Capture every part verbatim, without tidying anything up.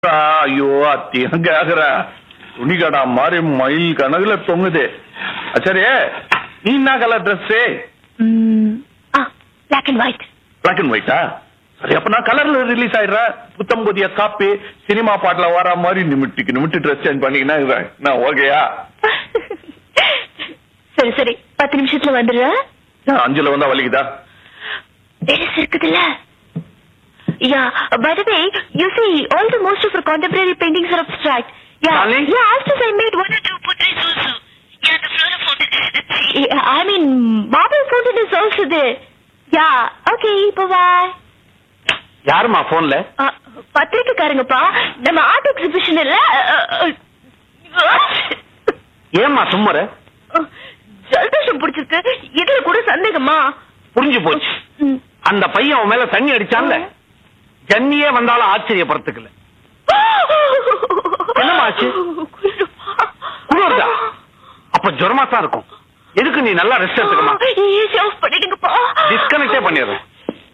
ஐயோ அத்தியம் கேக்குற துணி கடா மாதிரி மயில் கணக்குல தொங்குது. சரி நீ என்ன colour dress? Black and white. Black and ஒயிட்டா? சரி அப்ப நான் கலர்ல ரிலீஸ் ஆயிடுறேன். புத்தம் புதிய காப்பி சினிமா பாட்டுல வர மாதிரி நிமிட்டிக்கு நிமிட்டு ட்ரெஸ் சேஞ்ச் பண்ணிக்கினா நான் ஓகேயா? சரி சரி பத்து நிமிஷத்துல வந்துடுறேன். அஞ்சுல வந்தா வலிக்குதா? இருக்குதுல்ல. Yeah, by the way, you see, all the most of our contemporary paintings are abstract. Yeah, Darling? yeah, after I made one or two portraits also. Yeah, the floral fountain. Yeah, I mean, marble fountain is also there. Yeah, okay, bye-bye. யாருமா போன்ல? பத்திரிக்கைக்காரங்கப்பா, நம்ம art exhibition இல்ல. ஏமா சும்மர? ஜலதோஷம் பிடிச்சிருக்கு. இதுல கூட சந்தேகமா? புரிஞ்சு போச்சு. அந்த பையன் அவன் மேல தண்ணி அடிச்சான்ல, ஜன்னியே வந்தாலும் ஆச்சரியப்படுத்துக்கல. என்னமாச்சு? குளிர்தா? அப்ப ஜுரமா தான் இருக்கும். எதுக்கு நீ நல்லா ரெஸ்ட் எடுத்துக்கமா? பண்ணிடுங்கப்பா. டிஸ்கனெக்டே பண்ணிடுறேன்.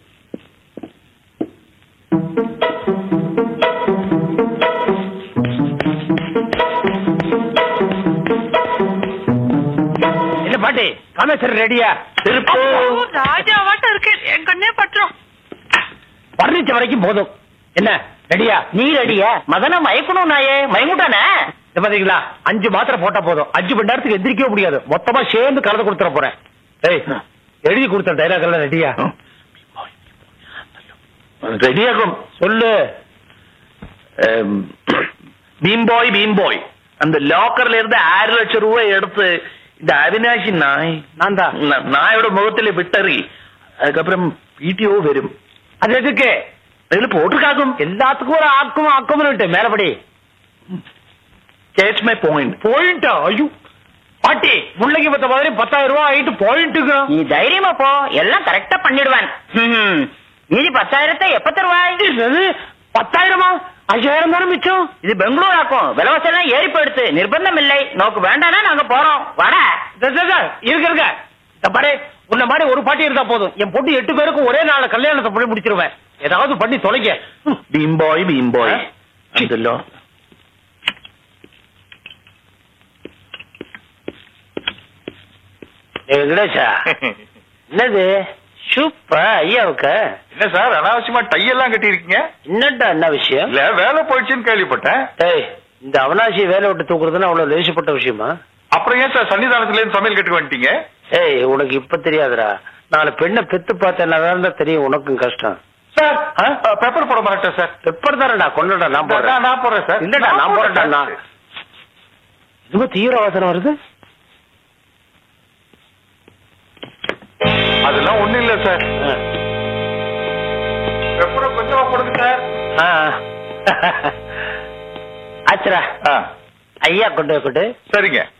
என்ன பாட்டி காமேஸ்வரர் ரெடியா? திருப்போ ராஜாவாட்டம் இருக்கு. என் கண்ணே பற்றோம். பர்னிச்சர் வரைக்கும் போதும். என்ன ரெடியா? நீ ரெடியா? மதன மயக்கணும் நாயே, மயமுட்டானே. பாத்தீங்களா, அஞ்சு மாத்திரை போட்டா போதும். அஞ்சு மணி நேரத்துக்கு எந்திரிக்கவே முடியாது. மொத்தமா சேர்ந்து கலந்து கொடுத்துட போறேன். ஏய் எழுதி கொடுத்த டைலாக் எல்லாம் ரெடியா? ரெடியாகும். சொல்லு. பீம்பாய் பீம்பாய் அந்த லாக்கர்ல இருந்து ஆறு லட்சம் ரூபாய் எடுத்து இந்த அவினாஷி நாய் நான் தான் நாயோட முகத்திலே விட்டறி அதுக்கப்புறம் வீடியோ வரும். அது எதுக்கு? அதுல போட்டுக்காகும். எல்லாத்துக்கும் ஒரு ஆக்கும் ஆக்கும் மேலபடி. Catch my point. பாயிண்டா? ஐயோ பாட்டி முள்ளங்கி பத்த மாதிரி பத்தாயிரம் ரூபாய் ஆயிட்டு பாயிண்ட்டுக்கு. நீ தைரியமா போ, எல்லாம் கரெக்டா பண்ணிடுவான். மீதி பத்தாயிரத்தை எப்ப தருவாய்? பத்தாயிரமா? ஐயாயிரம் தானே மிச்சம். இது பெங்களூர் ஆக்கும். விலவாசி எல்லாம் ஏறி போயிடுத்து. நிர்பந்தம் இல்லை. நோக்கு வேண்டானா நாங்க போறோம். வாடா இருக்க இருக்க பாரு. உன்ன மாதிரி ஒரு பாட்டி இருந்தா போதும். என் பொண்ணு எட்டு பேருக்கும் ஒரே நாள் கல்யாணத்தை பண்ணி முடிச்சிருவேன். ஏதாவது பண்ணி தொலைங்க. பீம்பாய் பீம்பாய் என்னது சூப்பா ஐயாவுக்கு? என்ன சார் அனாவசியமா டையெல்லாம் கட்டி இருக்கீங்க? என்னடா என்ன விஷயம்? இல்ல வேலை போயிடுச்சுன்னு கேள்விப்பட்டேன். ஏய் இந்த அவனாசியை வேலை விட்டு தூக்குறதுன்னு அவ்வளவு லேசப்பட்ட விஷயமா? அப்புறம் ஏன் சார் சன்னிதானத்துல இருந்து சமையல் கட்டுக்கு வந்துட்டீங்க? ஏய் உனக்கு இப்ப தெரியாதுடா. நாலு பெண்ணை பெத்து பார்த்தேன்னா இருந்தா தெரியும் உனக்கும் கஷ்டம். சார் பெப்பர் போட மாட்டேன் சார். பெப்பர் தானடா கொண்டுடா. நான் போடுறேன். நான் போடுறேன் சார். இல்லடா நான் போடுறேன்டா. ரொம்ப தீவிர வாசனை வருது. அதெல்லாம் ஒண்ணு இல்ல சார். பெப்பரை கொஞ்சமா போடுங்க சார். ஆச்சரா ஐயா கொண்டு கொண்டு. சரிங்க.